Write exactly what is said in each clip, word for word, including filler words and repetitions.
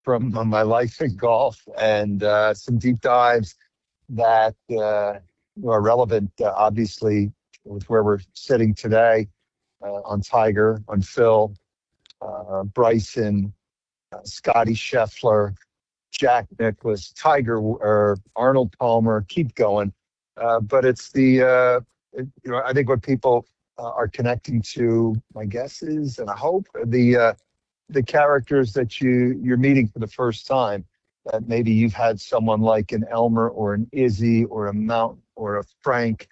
from my life in golf and uh, some deep dives that uh, are relevant, uh, obviously, with where we're sitting today uh, on Tiger, on Phil, uh, Bryson, uh, Scotty Scheffler, Jack Nicklaus, Tiger, or Arnold Palmer. Keep going, uh, but it's the uh, it- you know I think what people uh, are connecting to. My guess is, and I hope the uh, the characters that you you're meeting for the first time. That maybe you've had someone like an Elmer or an Izzy or a Mount or a Frank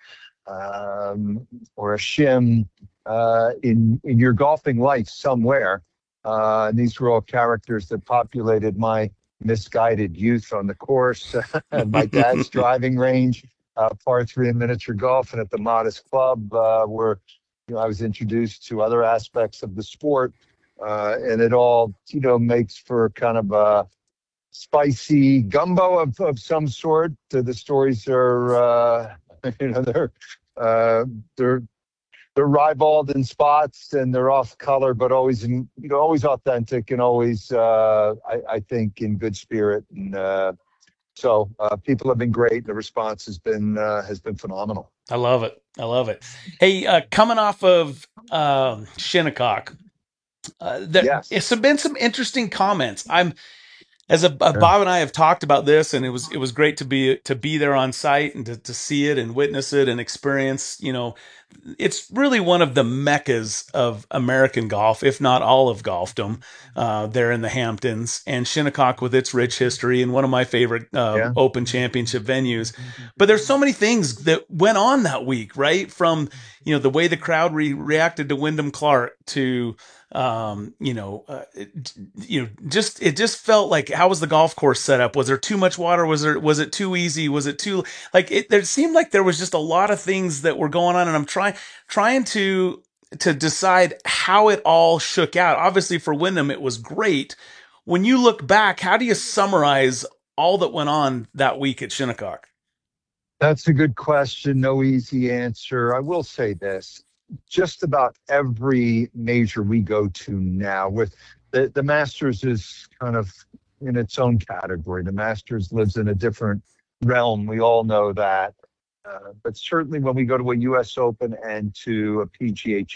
um, or a Shim uh, in in your golfing life somewhere. Uh, and these were all characters that populated my misguided youth on the course at my dad's driving range, uh, par three in miniature golf, and at the Modest Club, uh, where you know I was introduced to other aspects of the sport, uh, and it all you know makes for kind of a spicy gumbo of, of some sort. Uh, the stories are, uh, you know, they're uh, they're they're ribald in spots and they're off color, but always in, you know, always authentic and always, uh, I, I think, in good spirit. And uh, so uh, people have been great. The response has been uh, has been phenomenal. I love it. I love it. Hey, uh, coming off of um, Shinnecock, uh, there, it's Yes. been some interesting comments. I'm as a, uh, Sure. Bob and I have talked about this, and it was it was great to be to be there on site and to, to see it and witness it and experience. You know, it's really one of the meccas of American golf, if not all of golfdom, uh, there in the Hamptons and Shinnecock with its rich history and one of my favorite um, Yeah. Open Championship venues. But there's so many things that went on that week, right? From you know the way the crowd re- reacted to Wyndham Clark to um you know uh, it, you know just it just felt like, how was the golf course set up? Was there too much water? Was there was it too easy? Was it too like it there seemed like there was just a lot of things that were going on, and I'm trying trying to to decide how it all shook out. Obviously for Wyndham it was great. When you look back, how do you summarize all that went on that week at Shinnecock? That's a good question. No easy answer. I will say this. Just about every major we go to now, with the, the Masters is kind of in its own category. The Masters lives in a different realm. We all know that. Uh, but certainly when we go to a U S Open and to a P G A